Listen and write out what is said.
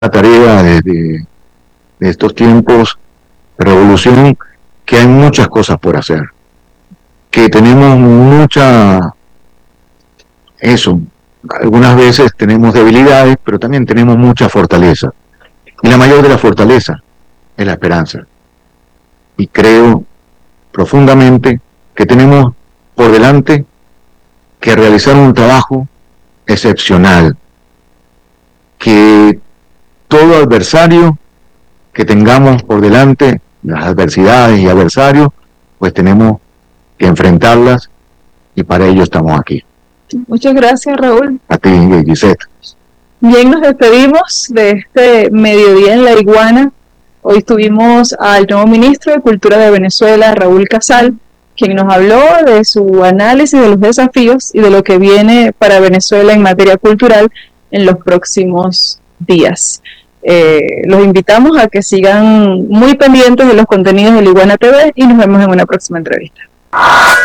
tarea de estos tiempos de revolución, que hay muchas cosas por hacer, que tenemos algunas veces tenemos debilidades, pero también tenemos mucha fortaleza. Y la mayor de la fortaleza es la esperanza. Y creo profundamente que tenemos por delante que realizar un trabajo excepcional, que todo adversario que tengamos por delante, las adversidades y adversarios, pues tenemos que enfrentarlas, y para ello estamos aquí. Muchas gracias, Raúl. A ti, Gisette. Bien, nos despedimos de este mediodía en La Iguana. Hoy tuvimos al nuevo ministro de Cultura de Venezuela, Raúl Casal, quien nos habló de su análisis de los desafíos y de lo que viene para Venezuela en materia cultural en los próximos días. Los invitamos a que sigan muy pendientes de los contenidos de La Iguana TV y nos vemos en una próxima entrevista.